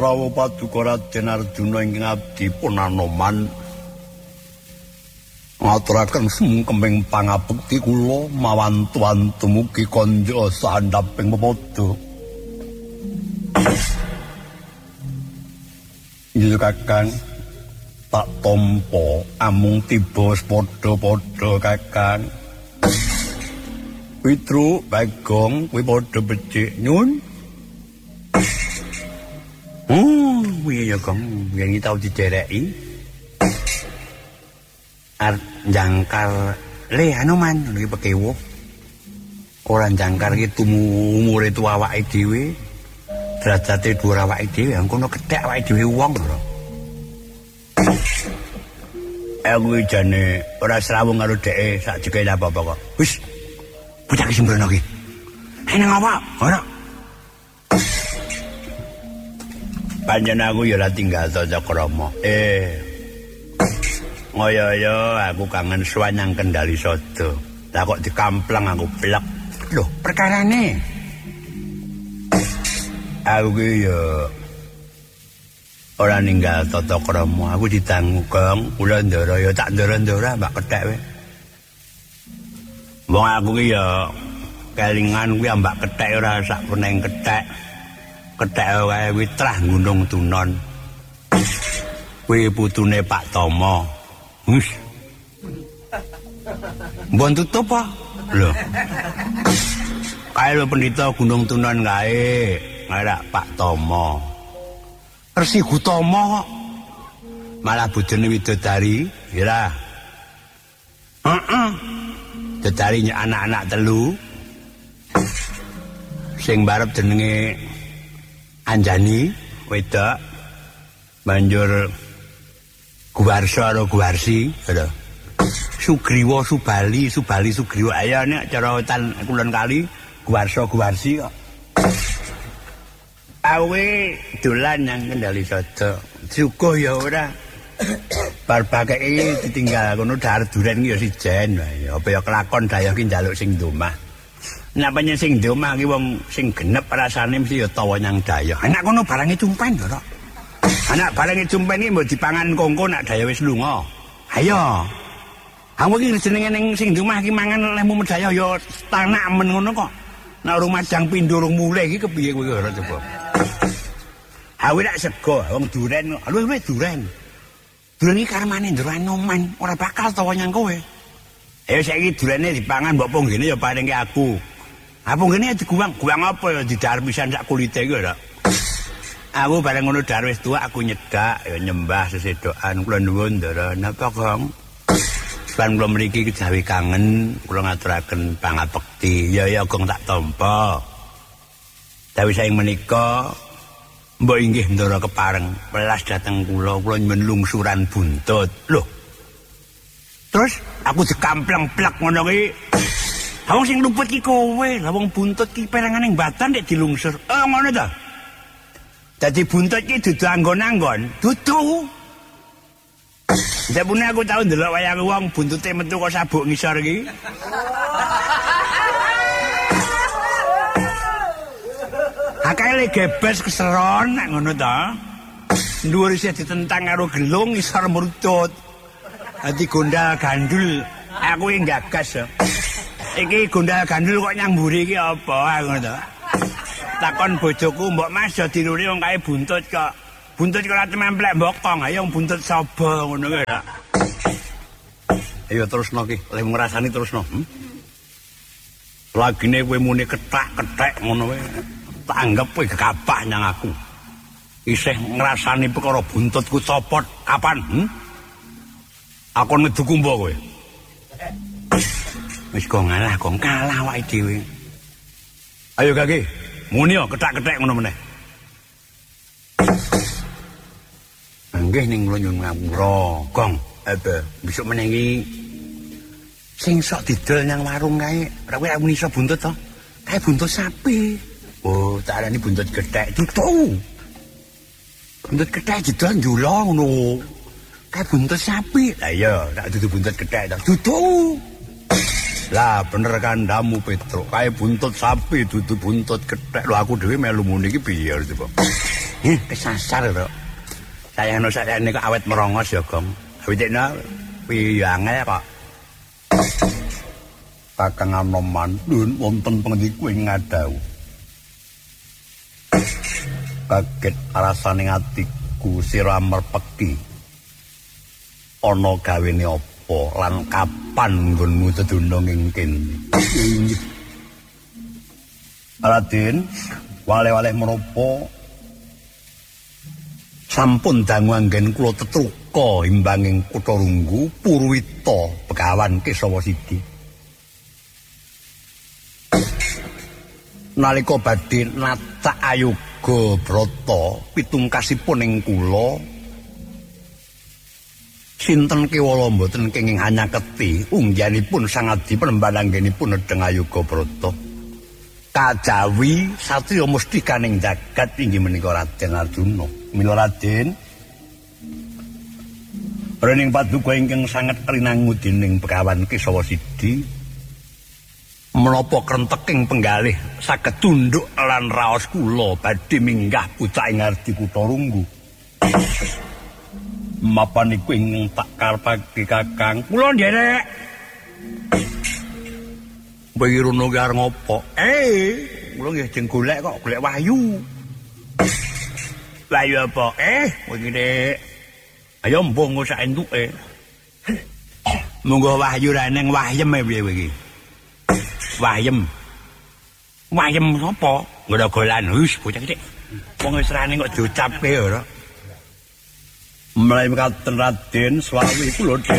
rawuh paduka Raden Arjuna ingkang abdi pun Anoman. Ngaturaken sumkeming pangabekti kula mawantu-wantu mugi kanja sandhaping pepodo. Iya Kakang, tak tampa amung tiba padha-padha Kakang. Witru Bagong kuwi padha becik nyun. Iya Gong, yen tau didereki. Jangkar le Anoman iki pekewo. Ora jangkar iki umure tuwa awake dhewe. Derajate dhuwur awake dhewe, ngono kethek awake dhewe wong lho. Aku jane ora srawung karo dheke sak jekene apa-apa kok. Wis. Bocah iki sembrono iki. Nang apa? Ora. Panjenengan aku ya ora tinggal to Cakrama. Ngoyo-yo aku kangen suwanyang Kendali Sada. Lah kok dikamplang aku blek. Loh, perkarane. Aku ki ya ora ninggal tata krama, aku ditanggung Wulandara ya tak ndara-ndara mbak kethek wae. Wong aku ki ya kelingan kuwi mbak kethek ora sak peneng kethek. Kethek wae witrah Gunung Tunon. Kuwi putune Pak Tama. Wis. Mbon tutup apa? Lho. Kae lho pendhita Gunung Tunon kae. Ngarak Pak Tama. Resi Gutama kok. Malah bojone Widodari, ya. Heeh. Dedari anak-anak telu. Sing barep jenenge Anjani wedok. Banjur Guwarsa karo Guwarsi, lho. Sugriwa Subali, Subali Sugriwa. Ayo nek cara wetan kulon kali Guwarsa Guwarsi kok. Awe dolan nang Kendali Sada. Syukuh ya ora. Bar bakeke ditinggal kono dahar duren ki ya sijen wae. Apa ya kelakon daya ki njaluk sing domah. Napa nyen sing domah ki wong sing genep rasane mesti ya tawa nyang daya. Anak kono barange cumpen to, Rok. Anak barange cumpen ki mbok dipangan kongko nak daya wis lunga. Ayo. Aku ki jenenge ning sing domah ki mangan lemu medaya ya tanak men ngono kok. Nek urung majang pindho urung mulih iki kepiye kowe ora coba. Awe nak sego wong duren. Lho wis duren. Duren iki karmane ndero Anoman, ora bakal tawa nyang kowe. Ayo saiki durene dipangan mbok ponggene ya paringke aku. Ha ponggene diguwang apa ya didahar pisan sak kulite iki ora. Aku bareng ngono dahar wis tuwa aku nyegak ya nyembah sesedokan kula nuwun ndara napa Gong. Lan kula mriki kejawi kangen kula ngaturaken pangabekti. Ya Gong tak tampa. Dawi saing menika mbok inggih ndara kepareng welas dateng kula menlungsuran buntut. Loh. Terus aku dikampleng plek ngono ki. Wong sing luput ki kowe, lah wong buntut ki perangane mbatan nek dilungsur. Ngono ta? Dadi buntut ki dudu anggon-anggon, dudu. Sapune aku tau ndelok wayang wong buntute metu kok sabuk ngisor iki. Akae gebes keseron nek ngono ta. Dhuwur isih ditentang karo gelung ngisor mrutut. Dadi gondal gandul aku iki gagas ya. Iki gondal gandul kok nyamburi iki apa ngono ta. Takon bojoku, "Mbok Mas ya diruri wong kae buntut kok. Buntut kok ora templek mbokong. Ayo buntut sapa ngono kuwi ya." Ayo terusno ki, lek ngrasani terusno. Lagine kowe muni kethak-kethek ngono wae. Tak anggap kowe gegabah nyang aku. Isih ngrasani perkara buntutku copot kapan? Aku ngeduku mbok kowe. Wis kok ngalah, kok kalah awake dhewe. Ayo Kaki, muni yo kethak-kethek ngono meneh. Nggih ning kula nyuwun ngapura, Gong. Besok meneh iki sing sok didol nang warung kae, ora kowe muni iso buntut to? Kae buntut sapi. Oh, tak arani buntut kethek tutu. Buntut kethek didol njula ngono. Kae buntut sapi. Lah iya, tak dudu buntut kethek to. Dudu. Lah bener kandamu Petro, kae buntut sapi dudu buntut kethek. Lho aku dhewe melu muni iki piye coba. Kesasar to. Sayang-sayang kok awet merongos ya, Gong. Awitekna piye angel kok. Kakang Anoman nuwun wonten pengendika ing ngadhau. Kaget rasaning atiku sira merpeki. Ana gawene apa lan kapan nggonmu tetundung ing kene? Raden, wale-wale menapa sampun dangu anggen kula tetruka imbanging Kutha Runggu Purwita Begawan Kesawa Sidi. Nalika badhe nacak Ayoga Brata pitungkasipun ing kula sinten kewala mboten kenging hanyaketi unggianipun sang adi penemban anggenipun Nedeng Ayoga Brata. Kajawi satriya mustikaning jagat inggih menika Raden Arjuna. Mila Raden rening paduka ingkang sanget rinangu dening Begawan Kesawa Sidi menapa krenteking penggalih saged tunduk lan raos kula badhe minggah pucak ing ngardi Kutha Runggu. Mapan iku ing tak karepake Kakang. Kula nderek. Bayirono ki arep ngopo? Kula nggih jeng golek kok, golek Wahyu. Wahyu apa? Kowe iki Dik. Ayo mbuh ngosak entuke. Monggo Wahyu ra ning Wahyem piye kowe iki? Wahyem. Wahyem sapa? Gola-golan wis bocah iki Dik. Wong wis rane kok diucapke ora. Mulai mekaten Raden swawi kula